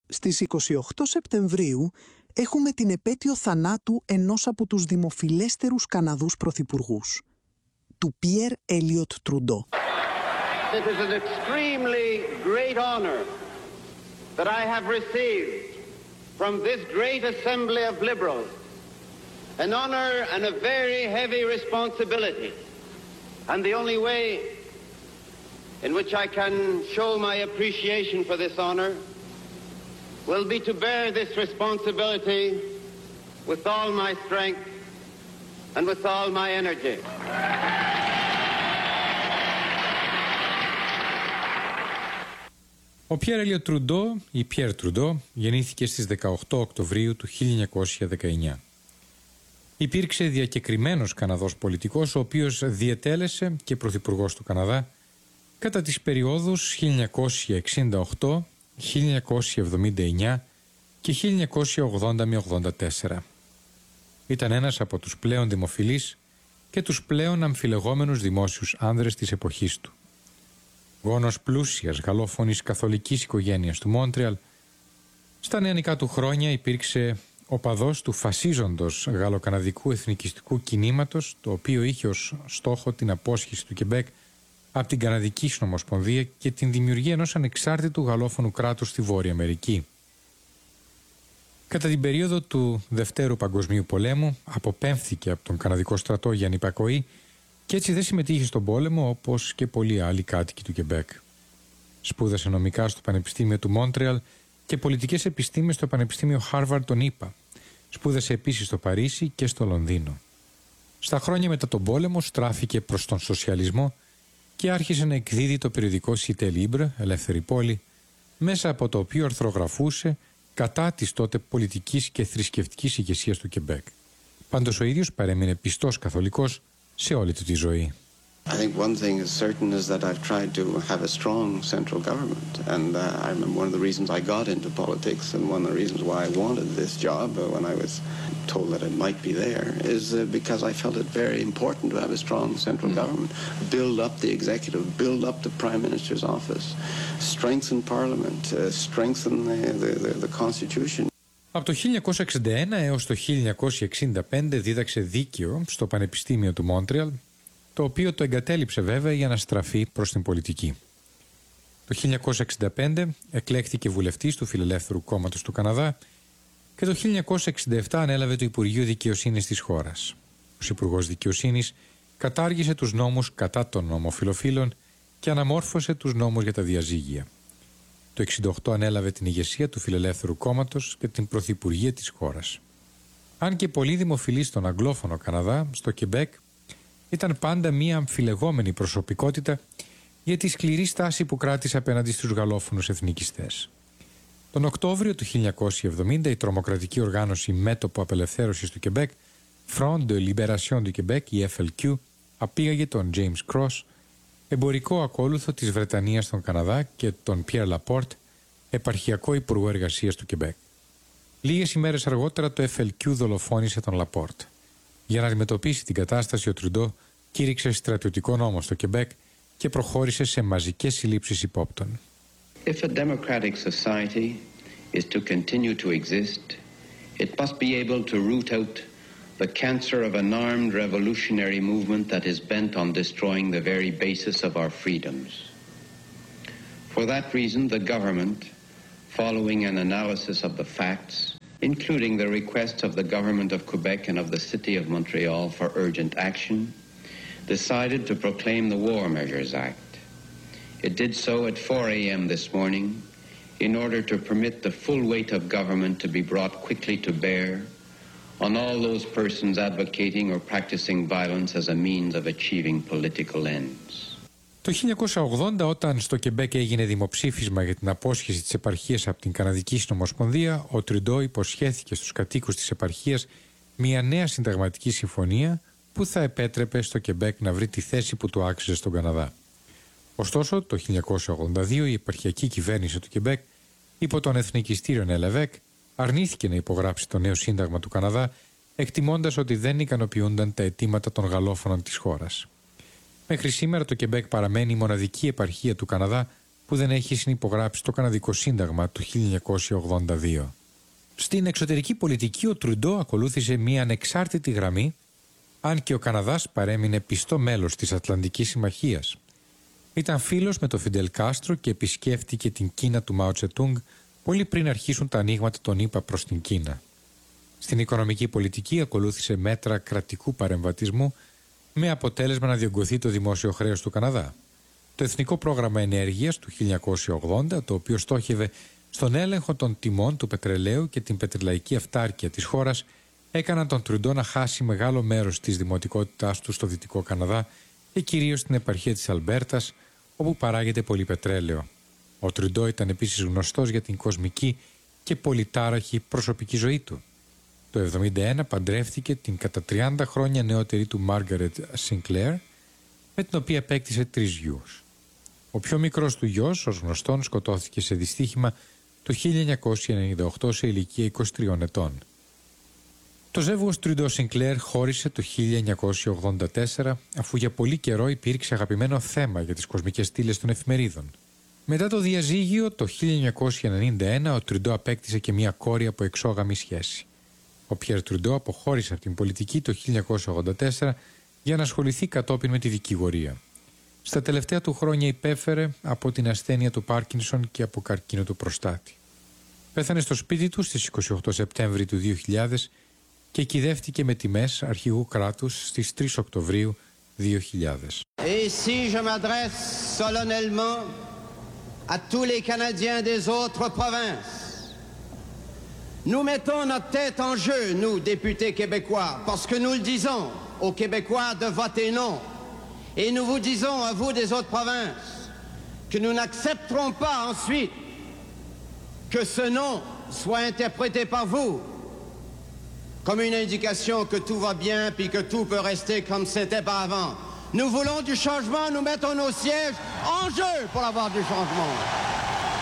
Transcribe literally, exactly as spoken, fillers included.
Στις είκοσι οκτώ Σεπτεμβρίου έχουμε την επέτειο θανάτου ενός από τους δημοφιλέστερους Καναδούς πρωθυπουργούς, του Πιέρ Έλιοτ Τρουντό. It is an extremely great honor that I have received from this great assembly of liberals, an honor and a very heavy responsibility. And the only way in which I can show my appreciation for this honor will be to bear this responsibility with all my strength and with all my energy. Ο Πιέρ Έλιοτ Τρουντό ή Πιέρ Τρουντό γεννήθηκε στις δεκαοκτώ Οκτωβρίου του χίλια εννιακόσια δεκαεννιά. Υπήρξε διακεκριμένος Καναδός πολιτικός, ο οποίος διετέλεσε και πρωθυπουργός του Καναδά κατά τις περιόδους χίλια εννιακόσια εξήντα οκτώ, χίλια εννιακόσια εβδομήντα εννιά και χίλια εννιακόσια ογδόντα με ογδόντα τέσσερα. Ήταν ένας από τους πλέον δημοφιλείς και τους πλέον αμφιλεγόμενους δημόσιους άνδρες της εποχής του. Γόνος πλούσιας γαλλόφωνης καθολικής οικογένειας του Μόντρεαλ, στα νεανικά του χρόνια υπήρξε οπαδός του φασίζοντος γαλλοκαναδικού εθνικιστικού κινήματος, το οποίο είχε ως στόχο την απόσχηση του Κεμπέκ από την Καναδική Συνομοσπονδία και την δημιουργία ενός ανεξάρτητου γαλλόφωνου κράτους στη Βόρεια Αμερική. Κατά την περίοδο του Δευτέρου Παγκοσμίου Πολέμου αποπέμφθηκε από τον Καναδικό στρατό για ανυπακοή και έτσι δεν συμμετείχε στον πόλεμο όπως και πολλοί άλλοι κάτοικοι του Κεμπέκ. Σπούδασε νομικά στο Πανεπιστήμιο του Μόντρεαλ και πολιτικές επιστήμες στο Πανεπιστήμιο Χάρβαρντ των ΗΠΑ. Σπούδασε επίσης στο Παρίσι και στο Λονδίνο. Στα χρόνια μετά τον πόλεμο στράφηκε προς τον σοσιαλισμό και άρχισε να εκδίδει το περιοδικό Cité Libre, Ελεύθερη Πόλη, μέσα από το οποίο αρθρογραφούσε κατά της τότε πολιτικής και θρησκευτικής ηγεσίας του Κεμπέκ. Πάντως ο ίδιος παρέμεινε πιστός καθολικός σε όλη του τη ζωή. I think one thing is certain is that I've tried to have a strong central government, and uh, I remember one of the reasons I got into politics and one of the reasons why I wanted this job uh, when I was told that it might be there is uh, because I felt it very important to have a strong central government, build up the executive, build up the Prime Minister's office, strengthen Parliament, uh, strengthen the, the, the, the Constitution. Από το χίλια εννιακόσια εξήντα ένα έως το χίλια εννιακόσια εξήντα πέντε δίδαξε δίκαιο στο Πανεπιστήμιο του Μόντρεαλ, το οποίο το εγκατέλειψε βέβαια για να στραφεί προς την πολιτική. Το χίλια εννιακόσια εξήντα πέντε εκλέχθηκε βουλευτής του Φιλελεύθερου Κόμματος του Καναδά και το χίλια εννιακόσια εξήντα επτά ανέλαβε το Υπουργείο Δικαιοσύνης της χώρας. Ως Υπουργός Δικαιοσύνης κατάργησε τους νόμους κατά των ομοφυλοφίλων και αναμόρφωσε τους νόμους για τα διαζύγια. Το εξήντα οκτώ ανέλαβε την ηγεσία του Φιλελεύθερου Κόμματος και την πρωθυπουργία της χώρας. Αν και πολύ δημοφιλής στον αγγλόφωνο Καναδά, στο Κεμπέκ, ήταν πάντα μία αμφιλεγόμενη προσωπικότητα για τη σκληρή στάση που κράτησε απέναντι στους γαλλόφωνους εθνικιστές. Τον Οκτώβριο του χίλια εννιακόσια εβδομήντα η τρομοκρατική οργάνωση Μέτωπο Απελευθέρωσης του Κεμπέκ, Front de Libération du Québec, η Εφ Ελ Κιου, απήγαγε τον James Cross, εμπορικό ακόλουθο της Βρετανίας στον Καναδά, και τον Pierre Laporte, επαρχιακό υπουργό εργασίας του Κεμπέκ. Λίγες ημέρες αργότερα το Εφ Ελ Κιου δολοφόνησε τον Laporte. Για να αντιμετωπίσει την κατάσταση, ο Τρουντό κήρυξε στρατιωτικό νόμο στο Κεμπέκ και προχώρησε σε μαζικές συλλήψεις υπόπτων. If a democratic society is to continue to exist, it must be able to root out the cancer of an armed revolutionary movement that is bent on destroying the very basis of our freedoms. For that reason, the government, following an analysis of the facts, including the requests of the government of Quebec and of the city of Montreal for urgent action, decided to proclaim the War Measures Act. It did so at four a.m. this morning in order to permit the full weight of government to be brought quickly to bear on all those persons advocating or practicing violence as a means of achieving political ends. Το χίλια εννιακόσια ογδόντα, όταν στο Κεμπέκ έγινε δημοψήφισμα για την απόσχεση της επαρχίας από την Καναδική Συνομοσπονδία, ο Τρουντό υποσχέθηκε στους κατοίκους της επαρχίας μια νέα συνταγματική συμφωνία που θα επέτρεπε στο Κεμπέκ να βρει τη θέση που του άξιζε στον Καναδά. Ωστόσο, το χίλια εννιακόσια ογδόντα δύο η επαρχιακή κυβέρνηση του Κεμπέκ, υπό τον εθνικιστή Ρενέ Λεβέκ, αρνήθηκε να υπογράψει το νέο σύνταγμα του Καναδά, εκτιμώντας ότι δεν ικανοποιούνταν τα αιτήματα των γαλλόφωνων της χώρας. Μέχρι σήμερα το Κεμπέκ παραμένει η μοναδική επαρχία του Καναδά που δεν έχει συνυπογράψει το Καναδικό Σύνταγμα του χίλια εννιακόσια ογδόντα δύο. Στην εξωτερική πολιτική ο Τρουντό ακολούθησε μια ανεξάρτητη γραμμή, αν και ο Καναδάς παρέμεινε πιστό μέλος της Ατλαντικής Συμμαχίας. Ήταν φίλος με τον Φιντελ Κάστρο και επισκέφτηκε την Κίνα του Μάο Τσετούγκ πολύ πριν αρχίσουν τα ανοίγματα των ΗΠΑ προς την Κίνα. Στην οικονομική πολιτική ακολούθησε μέτρα κρατικού παρεμβατισμού με αποτέλεσμα να διωγγωθεί το δημόσιο χρέος του Καναδά. Το Εθνικό Πρόγραμμα Ενέργειας του χίλια εννιακόσια ογδόντα, το οποίο στόχευε στον έλεγχο των τιμών του πετρελαίου και την πετρελαϊκή αυτάρκεια της χώρας, έκαναν τον Τρουντό να χάσει μεγάλο μέρος της δημοτικότητάς του στο Δυτικό Καναδά και κυρίως στην επαρχία της Αλμπέρτας, όπου παράγεται πολύ πετρέλαιο. Ο Τρουντό ήταν επίσης γνωστός για την κοσμική και πολυτάραχη προσωπική ζωή του. Το χίλια εννιακόσια εβδομήντα ένα παντρεύτηκε την κατά τριάντα χρόνια νεότερη του Μάργαρετ Σινκλέρ, με την οποία απέκτησε τρεις γιους. Ο πιο μικρός του γιος, ως γνωστόν, σκοτώθηκε σε δυστύχημα το χίλια εννιακόσια ενενήντα οκτώ σε ηλικία είκοσι τριών ετών. Το ζεύγος Τρουντό Σινκλέρ χώρισε το χίλια εννιακόσια ογδόντα τέσσερα, αφού για πολύ καιρό υπήρξε αγαπημένο θέμα για τις κοσμικές στήλες των εφημερίδων. Μετά το διαζύγιο, το χίλια εννιακόσια ενενήντα ένα, ο Τρουντό απέκτησε και μία κόρη από εξώγαμη σχέση. Ο Πιέρ Τρουντό αποχώρησε από την πολιτική το χίλια εννιακόσια ογδόντα τέσσερα για να ασχοληθεί κατόπιν με τη δικηγορία. Στα τελευταία του χρόνια υπέφερε από την ασθένεια του Πάρκινσον και από καρκίνο του προστάτη. Πέθανε στο σπίτι του στις είκοσι οκτώ Σεπτέμβρη του δύο χιλιάδες και κυδεύτηκε με τιμές αρχηγού κράτους στις τρεις Οκτωβρίου δύο χιλιάδες. Et si je m'adresse solennellement à tous les Canadiens des autres provinces, nous mettons notre tête en jeu, nous, députés québécois, parce que nous le disons aux Québécois de voter non. Et nous vous disons à vous des autres provinces que nous n'accepterons pas ensuite que ce non soit interprété par vous comme une indication que tout va bien puis que tout peut rester comme c'était pas avant. Nous voulons du changement, nous mettons nos sièges en jeu pour avoir du changement.